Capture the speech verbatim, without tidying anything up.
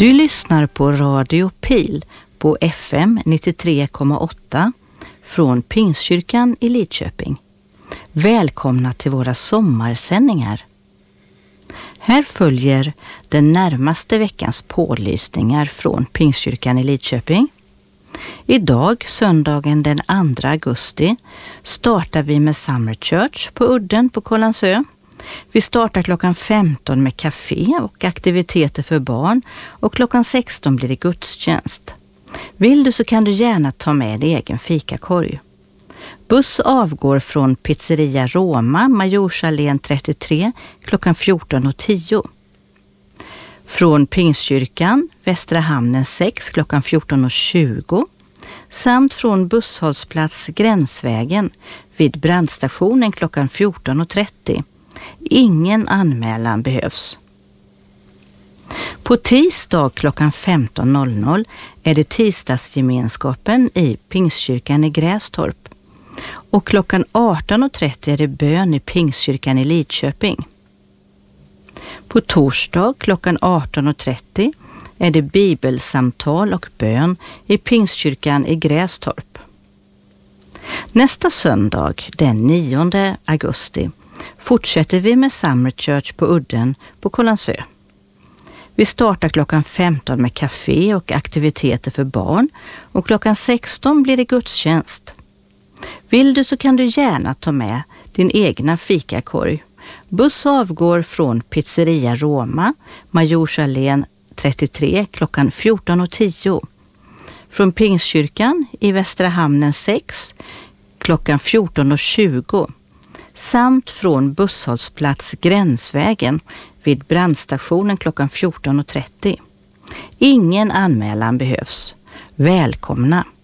Du lyssnar på Radio Pil på F M nittiotre komma åtta från Pingstkyrkan i Lidköping. Välkomna till våra sommarsändningar. Här följer den närmaste veckans pålysningar från Pingstkyrkan i Lidköping. Idag, söndagen den andra augusti, startar vi med Summer Church på Udden på Kållandsö. Vi startar klockan femton med kafé och aktiviteter för barn och klockan sexton blir det gudstjänst. Vill du så kan du gärna ta med din egen fikakorg. Buss avgår från Pizzeria Roma, Majorsalén trettiotre klockan fjorton och tio. Från Pingstkyrkan, Västra Hamnen sex klockan fjorton och tjugo. Samt från busshållplats Gränsvägen vid brandstationen klockan fjorton och trettio. Ingen anmälan behövs. På tisdag klockan femton är det tisdagsgemenskapen i Pingstkyrkan i Grästorp. Och klockan arton och trettio är det bön i Pingstkyrkan i Lidköping. På torsdag klockan arton och trettio är det bibelsamtal och bön i Pingstkyrkan i Grästorp. Nästa söndag, den nionde augusti, fortsätter vi med Summer Church på Udden på Kållandsö. Vi startar klockan femton med kafé och aktiviteter för barn och klockan sexton blir det gudstjänst. Vill du så kan du gärna ta med din egna fikakorg. Buss avgår från Pizzeria Roma, Majorsalén trettiotre klockan fjorton och tio. Från Pingstkyrkan i Västra Hamnen sex klockan fjorton och tjugo. Samt från busshållplats Gränsvägen vid brandstationen klockan fjorton och trettio. Ingen anmälan behövs. Välkomna!